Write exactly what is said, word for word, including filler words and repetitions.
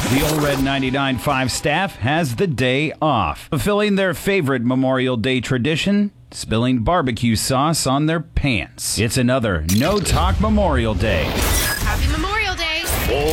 The Ole Red ninety-nine point five staff has the day off, fulfilling their favorite Memorial Day tradition, spilling barbecue sauce on their pants. It's another No Talk Memorial Day. Happy Memorial Day.